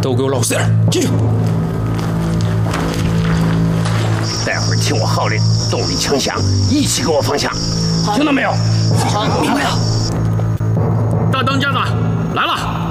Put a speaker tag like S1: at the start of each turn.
S1: 都给我老实点，进去。
S2: 待会儿听我号令，洞里枪响，一起给我放下，听到没有？
S3: 好，
S2: 明白了。
S4: 大当家的来了。